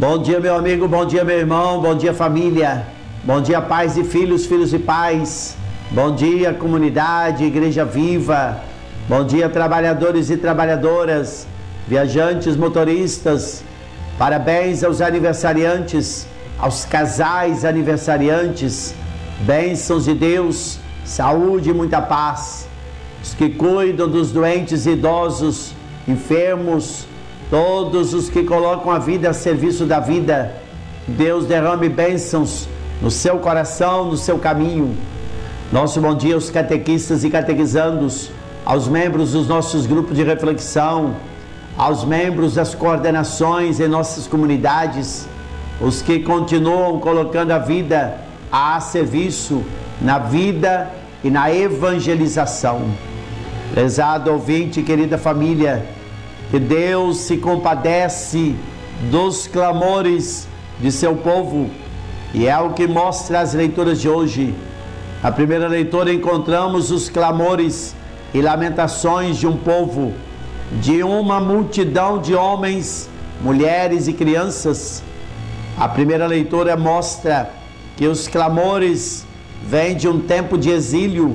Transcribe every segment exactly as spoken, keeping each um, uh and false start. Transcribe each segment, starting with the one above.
Bom dia, meu amigo, bom dia, meu irmão, bom dia, família. Bom dia, pais e filhos, filhos e pais. Bom dia, comunidade, igreja viva. Bom dia, trabalhadores e trabalhadoras, viajantes, motoristas. Parabéns aos aniversariantes, aos casais aniversariantes. Bênçãos de Deus, saúde e muita paz. Os que cuidam dos doentes e idosos, enfermos, todos os que colocam a vida a serviço da vida. Deus derrame bênçãos no seu coração, no seu caminho. Nosso bom dia aos catequistas e catequizandos, aos membros dos nossos grupos de reflexão, aos membros das coordenações em nossas comunidades, os que continuam colocando a vida a serviço na vida e na evangelização. Prezado ouvinte, querida família, que Deus se compadece dos clamores de seu povo, e é o que mostra as leituras de hoje. Na primeira leitura encontramos os clamores e lamentações de um povo, de uma multidão de homens, mulheres e crianças. A primeira leitura mostra que os clamores vêm de um tempo de exílio,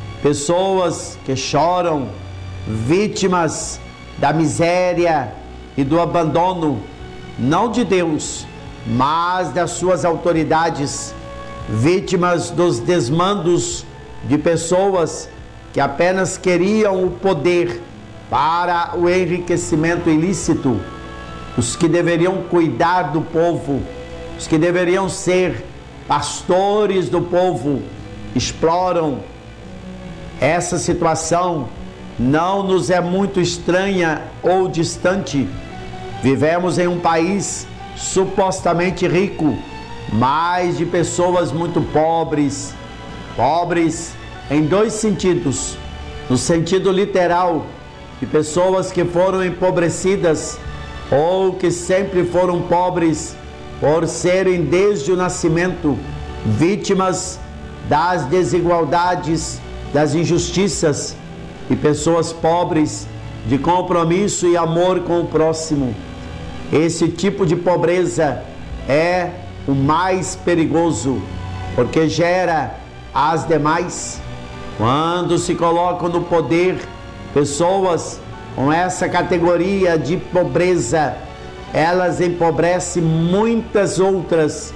pessoas que choram, vítimas da miséria e do abandono, não de Deus, mas das suas autoridades, vítimas dos desmandos de pessoas que apenas queriam o poder para o enriquecimento ilícito. Os que deveriam cuidar do povo, os que deveriam ser pastores do povo, exploram. Essa situação não nos é muito estranha ou distante. Vivemos em um país supostamente rico, mas de pessoas muito pobres. Pobres em dois sentidos. No sentido literal, de pessoas que foram empobrecidas ou que sempre foram pobres por serem desde o nascimento vítimas das desigualdades, das injustiças, e pessoas pobres de compromisso e amor com o próximo. Esse tipo de pobreza é o mais perigoso, porque gera as demais. Quando se colocam no poder pessoas com essa categoria de pobreza, elas empobrecem muitas outras,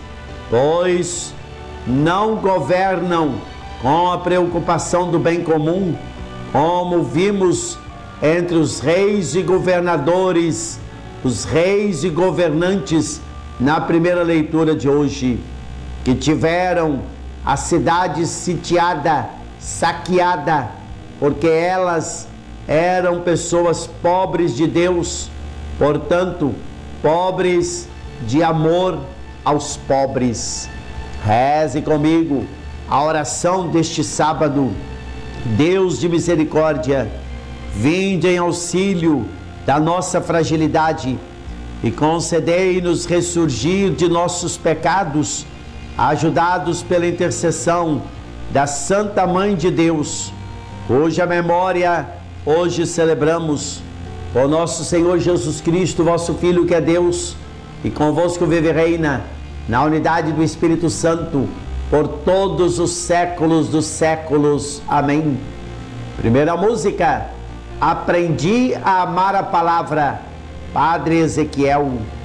pois não governam com a preocupação do bem comum, como vimos entre os reis e governadores, os reis e governantes na primeira leitura de hoje, que tiveram a cidade sitiada, saqueada, porque elas eram pessoas pobres de Deus, portanto, pobres de amor aos pobres. Reze comigo a oração deste sábado. Deus de misericórdia, vinde em auxílio da nossa fragilidade e concedei-nos ressurgir de nossos pecados, ajudados pela intercessão da Santa Mãe de Deus, cuja memória hoje celebramos. Por nosso Senhor Jesus Cristo, vosso Filho, que é Deus, e convosco vive e reina, na unidade do Espírito Santo, por todos os séculos dos séculos. Amém. Primeira música: Aprendi a Amar a Palavra, Padre Ezequiel.